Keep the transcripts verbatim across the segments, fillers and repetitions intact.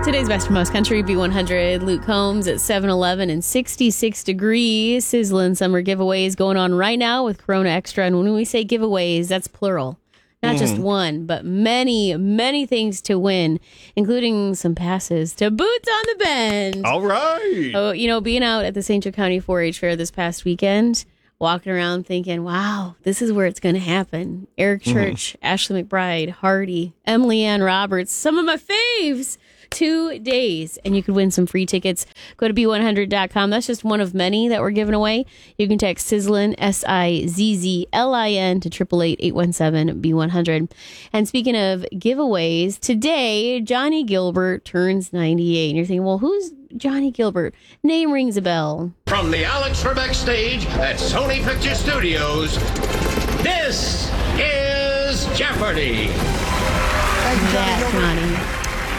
Today's best from most country, B one hundred. Luke Combs at seven eleven and sixty-six degrees. Sizzling summer giveaways going on right now with Corona Extra. And when we say giveaways, that's plural. Not mm. just one, but many, many things to win, including some passes to Boots on the Bend. All right. Oh, you know, being out at the Saint Joe County four H Fair this past weekend, walking around thinking, wow, this is where it's going to happen. Eric Church, mm-hmm. Ashley McBride, Hardy, Emily Ann Roberts, some of my faves. Two days, and you could win some free tickets. Go to B one hundred dot com. That's just one of many that we're giving away. You can text Sizzlin, S I Z Z L I N, to eight eight eight, eight one seven, B one hundred. And speaking of giveaways, today, Johnny Gilbert turns ninety-eight. And you're thinking, well, who's Johnny Gilbert? Name rings a bell. From the Alex Trebek stage at Sony Picture Studios, this is Jeopardy! That Johnny.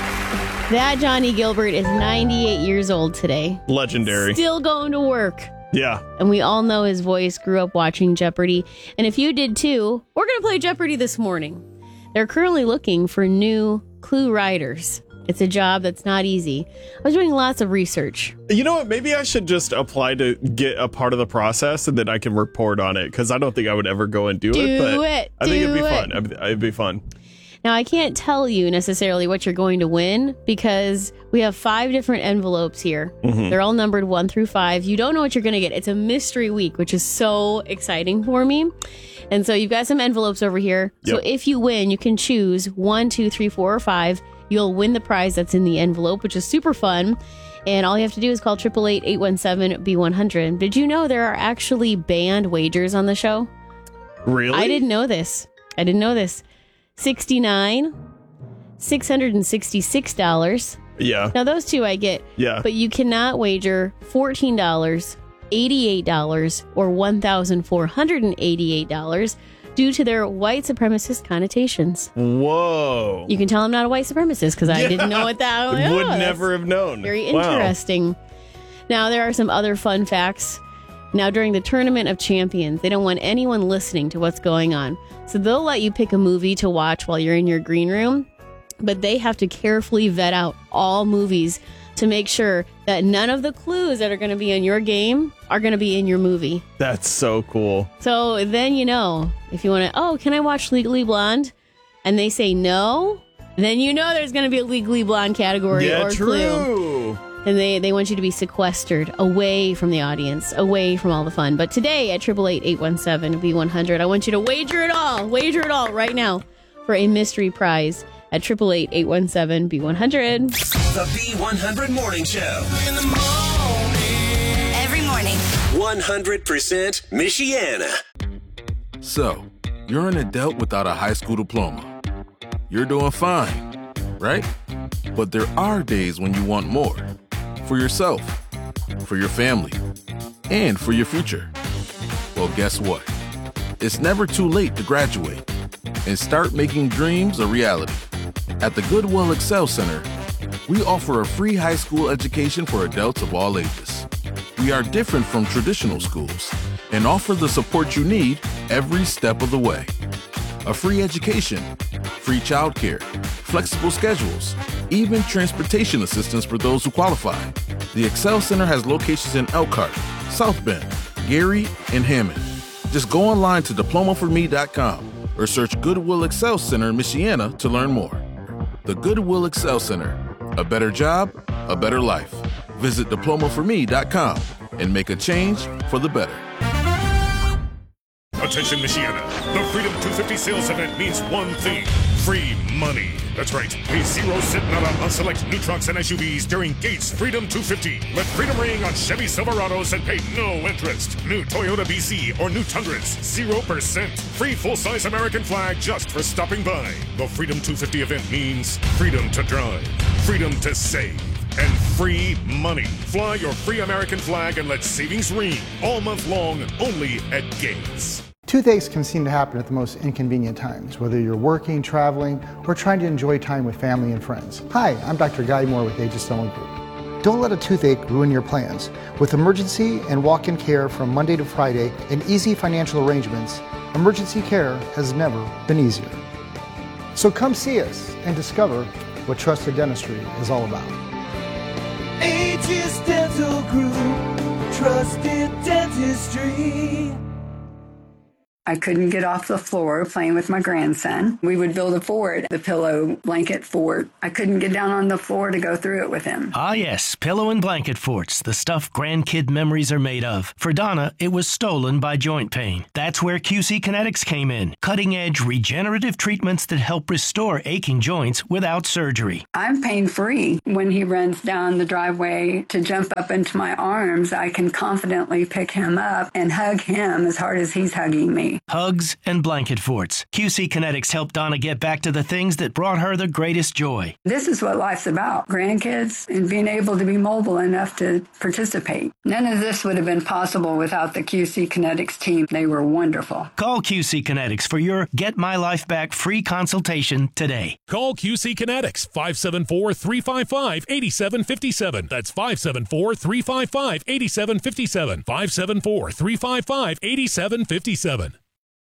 That Johnny Gilbert is ninety-eight years old today. Legendary. Still going to work. Yeah. And we all know his voice, grew up watching Jeopardy. And if you did too, we're going to play Jeopardy this morning. They're currently looking for new clue writers. It's a job that's not easy. I was doing lots of research. You know what? Maybe I should just apply to get a part of the process and then I can report on it, because I don't think I would ever go and do, do it. But it. I think do it'd be it. fun. It'd be fun. Now, I can't tell you necessarily what you're going to win because we have five different envelopes here. Mm-hmm. They're all numbered one through five. You don't know what you're going to get. It's a mystery week, which is so exciting for me. And so you've got some envelopes over here. Yep. So if you win, you can choose one, two, three, four, or five. You'll win the prize that's in the envelope, which is super fun. And all you have to do is call eight eight eight, eight one seven, B one hundred. Did you know there are actually banned wagers on the show? Really? I didn't know this. I didn't know this. sixty-nine dollars, six hundred sixty-six dollars. Yeah. Now, those two I get. Yeah. But you cannot wager fourteen dollars, eighty-eight dollars, or one thousand four hundred eighty-eight dollars due to their white supremacist connotations. Whoa. You can tell I'm not a white supremacist because I yeah. didn't know what that was. Would never have known. Very Wow. interesting. Now, there are some other fun facts. Now, during the Tournament of Champions, they don't want anyone listening to what's going on. So they'll let you pick a movie to watch while you're in your green room, but they have to carefully vet out all movies to make sure that none of the clues that are going to be in your game are going to be in your movie. That's so cool. So then you know, if you want to, oh, can I watch Legally Blonde? And they say no, then you know there's going to be a Legally Blonde category yeah, or true. clue. And they, they want you to be sequestered away from the audience, away from all the fun. But today at eight eight eight, eight one seven, B one hundred, I want you to wager it all, wager it all right now for a mystery prize at eight eight eight, eight one seven, B one hundred. The B one hundred Morning Show. In the morning. Every morning. one hundred percent Michiana. So, you're an adult without a high school diploma. You're doing fine, right? But there are days when you want more. For yourself, for your family, and for your future. Well, guess what? It's never too late to graduate and start making dreams a reality. At the Goodwill Excel Center, we offer a free high school education for adults of all ages. We are different from traditional schools and offer the support you need every step of the way. A free education, free childcare, flexible schedules, even transportation assistance for those who qualify. The Excel Center has locations in Elkhart, South Bend, Gary, and Hammond. Just go online to diploma for me dot com or search Goodwill Excel Center in Michiana to learn more. The Goodwill Excel Center. A better job, a better life. Visit diploma for me dot com and make a change for the better. Attention, Michiana. The Freedom two fifty sales event means one thing. Free money. That's right. Pay zero cent nada on select new trucks and S U Vs during Gates Freedom two fifty. Let freedom ring on Chevy Silverados and pay no interest. New Toyota B Z or new Tundras, zero percent. Free full-size American flag just for stopping by. The Freedom two fifty event means freedom to drive, freedom to save, and free money. Fly your free American flag and let savings ring all month long only at Gates. Toothaches can seem to happen at the most inconvenient times, whether you're working, traveling, or trying to enjoy time with family and friends. Hi, I'm Doctor Guy Moore with Aegis Stone Group. Don't let a toothache ruin your plans. With emergency and walk-in care from Monday to Friday and easy financial arrangements, emergency care has never been easier. So come see us and discover what trusted dentistry is all about. Aegis Dental Group, trusted dentistry. I couldn't get off the floor playing with my grandson. We would build a fort, the pillow blanket fort. I couldn't get down on the floor to go through it with him. Ah, yes, pillow and blanket forts, the stuff grandkid memories are made of. For Donna, it was stolen by joint pain. That's where Q C Kinetics came in. Cutting-edge regenerative treatments that help restore aching joints without surgery. I'm pain-free. When he runs down the driveway to jump up into my arms, I can confidently pick him up and hug him as hard as he's hugging me. Hugs and blanket forts. Q C Kinetics helped Donna get back to the things that brought her the greatest joy. This is what life's about. Grandkids and being able to be mobile enough to participate. None of this would have been possible without the Q C Kinetics team. They were wonderful. Call Q C Kinetics for your Get My Life Back free consultation today. Call Q C Kinetics, five seven four, three five five, eight seven five seven. That's five seven four, three five five, eight seven five seven. five seven four, three five five, eight seven five seven.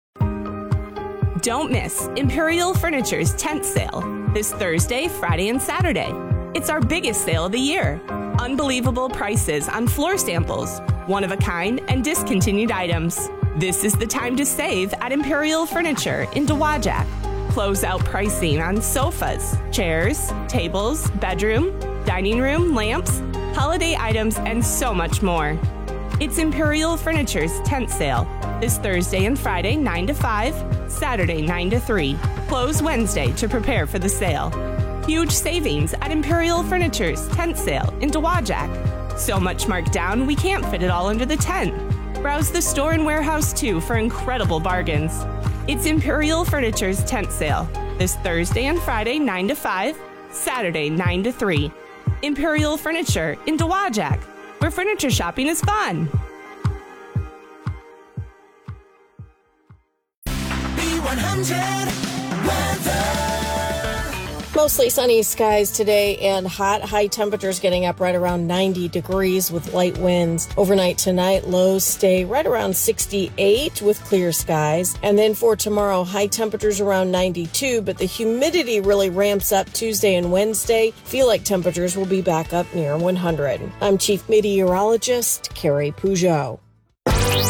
Don't miss Imperial Furniture's tent sale this Thursday, Friday, and Saturday. It's our biggest sale of the year. Unbelievable prices on floor samples, one-of-a-kind and discontinued items. This is the time to save at Imperial Furniture in Dowagiac. Closeout pricing on sofas, chairs, tables, bedroom, dining room, lamps, holiday items, and so much more. It's Imperial Furniture's tent sale this Thursday and Friday, nine to five, Saturday, nine to three. Close Wednesday to prepare for the sale. Huge savings at Imperial Furniture's tent sale in Dowagiac. So much marked down, we can't fit it all under the tent. Browse the store and warehouse too for incredible bargains. It's Imperial Furniture's tent sale this Thursday and Friday, nine to five, Saturday, nine to three. Imperial Furniture in Dowagiac, where furniture shopping is fun. B one hundred weather. Mostly sunny skies today and hot. High temperatures getting up right around ninety degrees with light winds. Overnight tonight, lows stay right around sixty-eight with clear skies. And then for tomorrow, high temperatures around ninety-two, but the humidity really ramps up Tuesday and Wednesday. Feel like temperatures will be back up near one hundred. I'm Chief Meteorologist Carrie Peugeot.